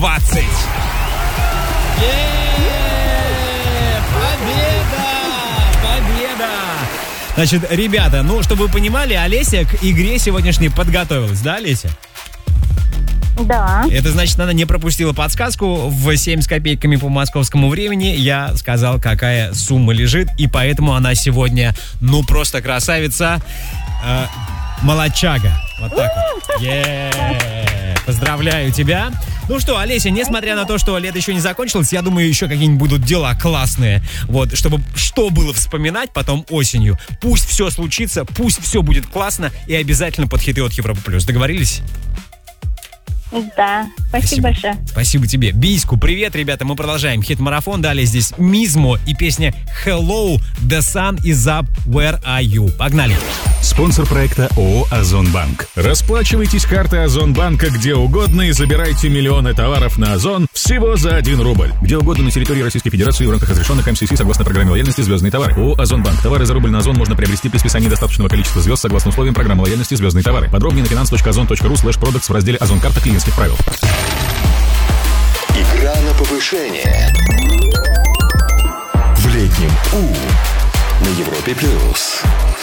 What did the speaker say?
20. Победа! Значит, ребята, ну, чтобы вы понимали, Олеся к игре сегодняшней подготовилась, да, Олеся? Да. Это значит, она не пропустила подсказку. В 7 с копейками по московскому времени я сказал, какая сумма лежит, и поэтому она сегодня, ну, просто красавица, молодчага. Вот так вот. Поздравляю тебя. Ну что, Олеся, несмотря на то, что лето еще не закончилось, я думаю, еще какие-нибудь будут дела классные. Вот, чтобы что было вспоминать потом осенью. Пусть все случится, пусть все будет классно и обязательно под хиты от Европы+. Договорились? Да, спасибо большое. Спасибо тебе. Бийску, привет, ребята, мы продолжаем хит-марафон. Далее здесь Мизмо и песня Hello, The Sun is Up, Where Are You? Погнали. Спонсор проекта ООО «Озонбанк». Расплачивайтесь картой Озонбанка где угодно и забирайте миллионы товаров на Озон всего за 1 рубль. Где угодно на территории Российской Федерации в рамках разрешенных МСС согласно программе лояльности «Звездные товары». ООО «Озонбанк». Товары за рубль на Озон можно приобрести при списании достаточного количества звезд согласно условиям программы лояльности «Звездные товары». Подробнее на finance.ozon.ru/products в разделе «Озон-карта клиентских правил». Игра на повышение. В летнем У на Европе+.